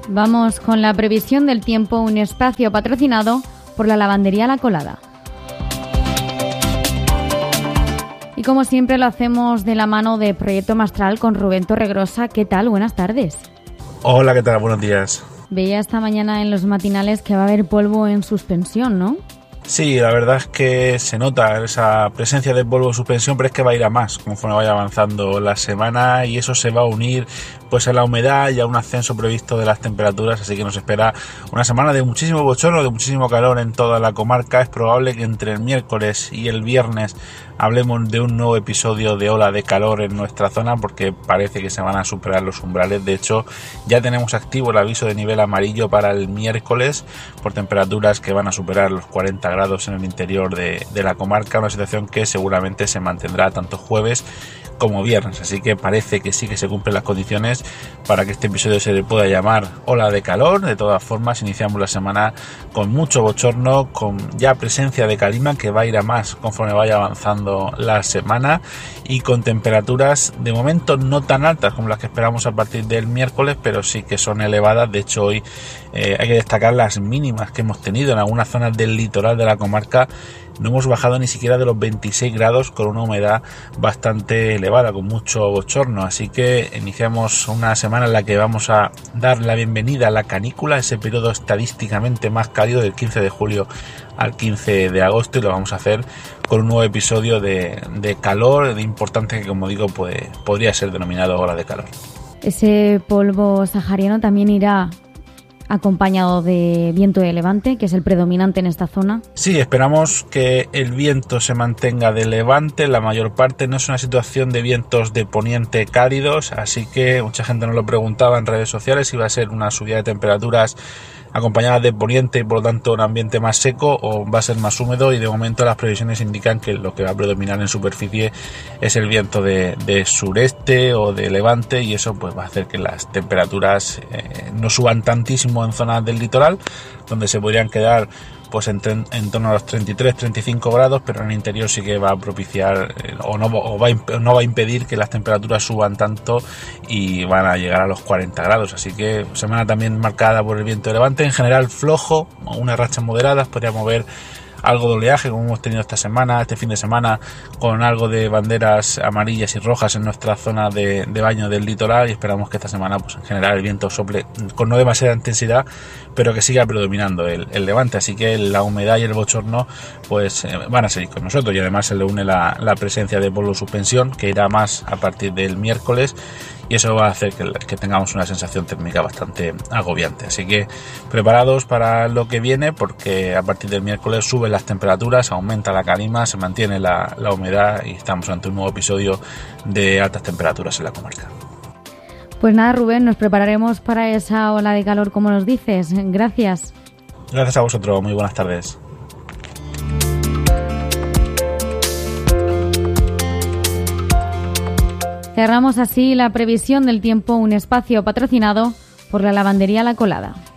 Vamos con la previsión del tiempo, un espacio patrocinado por la lavandería La Colada. Y como siempre lo hacemos de la mano de Proyecto Mastral con Rubén Torregrosa. ¿Qué tal? Buenas tardes. Hola, ¿qué tal? Buenos días. Veía esta mañana en los matinales que va a haber polvo en suspensión, ¿no? Sí, la verdad es que se nota esa presencia de polvo en suspensión, pero es que va a ir a más conforme vaya avanzando la semana y eso se va a unir pues a la humedad y a un ascenso previsto de las temperaturas, así que nos espera una semana de muchísimo bochorno, de muchísimo calor en toda la comarca. Es probable que entre el miércoles y el viernes hablemos de un nuevo episodio de ola de calor en nuestra zona porque parece que se van a superar los umbrales. De hecho, ya tenemos activo el aviso de nivel amarillo para el miércoles por temperaturas que van a superar los 40 grados en el interior de la comarca, una situación que seguramente se mantendrá tanto jueves como viernes, así que parece que sí que se cumplen las condiciones para que este episodio se le pueda llamar ola de calor. De todas formas, iniciamos la semana con mucho bochorno, con ya presencia de calima que va a ir a más conforme vaya avanzando la semana y con temperaturas de momento no tan altas como las que esperamos a partir del miércoles, pero sí que son elevadas. De hecho, hoy hay que destacar las mínimas que hemos tenido en algunas zonas del litoral de la comarca. No hemos bajado ni siquiera de los 26 grados con una humedad bastante elevada, con mucho bochorno. Así que iniciamos una semana en la que vamos a dar la bienvenida a la canícula, ese periodo estadísticamente más cálido del 15 de julio al 15 de agosto, y lo vamos a hacer con un nuevo episodio de calor, de importante que, como digo, podría ser denominado ola de calor. Ese polvo sahariano también irá acompañado de viento de levante, que es el predominante en esta zona. Sí, esperamos que el viento se mantenga de levante. La mayor parte no es una situación de vientos de poniente cálidos, así que mucha gente nos lo preguntaba en redes sociales si va a ser una subida de temperaturas acompañada de poniente y por lo tanto un ambiente más seco o va a ser más húmedo, y de momento las previsiones indican que lo que va a predominar en superficie es el viento de sureste o de levante, y eso pues va a hacer que las temperaturas no suban tantísimo en zonas del litoral, donde se podrían quedar pues en torno a los 33-35 grados, pero en el interior sí que va a propiciar no va a impedir que las temperaturas suban tanto y van a llegar a los 40 grados. Así que semana también marcada por el viento de levante, en general flojo, unas rachas moderadas, podríamos ver algo de oleaje como hemos tenido este fin de semana, con algo de banderas amarillas y rojas en nuestra zona de baño del litoral, y esperamos que esta semana pues en general el viento sople con no demasiada intensidad, pero que siga predominando el levante, así que la humedad y el bochorno pues van a seguir con nosotros, y además se le une la presencia de polvo suspensión que irá más a partir del miércoles, y eso va a hacer que tengamos una sensación térmica bastante agobiante. Así que preparados para lo que viene, porque a partir del miércoles suben las temperaturas, aumenta la calima, se mantiene la humedad y estamos ante un nuevo episodio de altas temperaturas en la comarca. Pues nada, Rubén, nos prepararemos para esa ola de calor como nos dices. Gracias. Gracias a vosotros, muy buenas tardes. Cerramos así la previsión del tiempo, un espacio patrocinado por la lavandería La Colada.